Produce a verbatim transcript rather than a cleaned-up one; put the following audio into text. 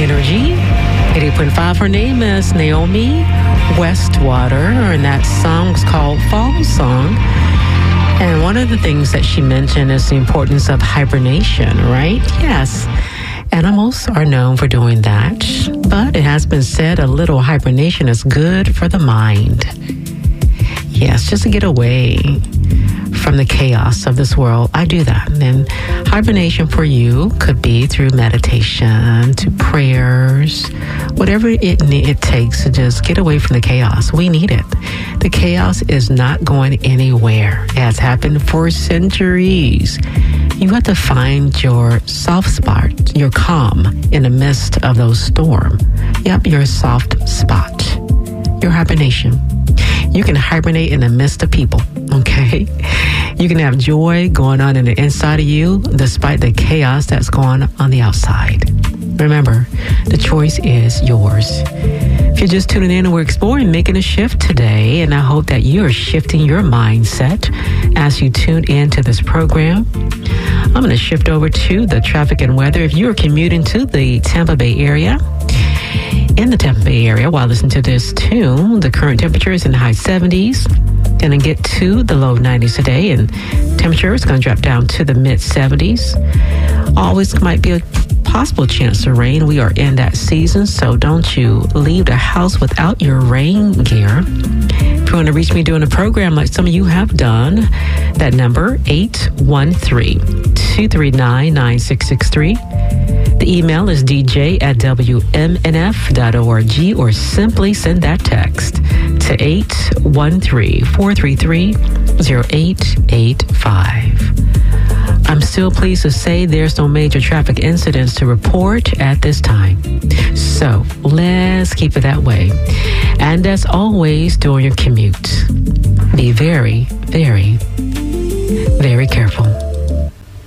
Energy. eighty point five. Her name is Naomi Westwater, and that song's called Fall Song. And one of the things that she mentioned is the importance of hibernation, right? Yes. Animals are known for doing that, but it has been said a little hibernation is good for the mind. Yes, just to get away from the chaos of this world. I do that. And hibernation for you could be through meditation, to prayers, whatever it, it takes to just get away from the chaos. We need it. The chaos is not going anywhere. It has happened for centuries. You have to find your soft spot, your calm in the midst of those storms. Yep, your soft spot, your hibernation. You can hibernate in the midst of people, okay? You can have joy going on in the inside of you despite the chaos that's going on the outside. Remember, the choice is yours. If you're just tuning in, and we're exploring making a shift today, and I hope that you're shifting your mindset as you tune in to this program. I'm going to shift over to the traffic and weather. If you're commuting to the Tampa Bay area, in the Tampa Bay area while listening to this tune, the current temperature is in the high seventies. Going to get to the low nineties today, and temperature is going to drop down to the mid seventies. Always might be a possible chance of rain. We are in that season, so don't you leave the house without your rain gear. If you want to reach me during the program like some of you have done, that number eight one three, two three nine, nine six six three. The email is d j at w m n f dot org, or simply send that text to eight one three, four three three, zero eight eight five. I'm still pleased to say there's no major traffic incidents to report at this time. So let's keep it that way. And as always, during your commute, be very, very, very careful.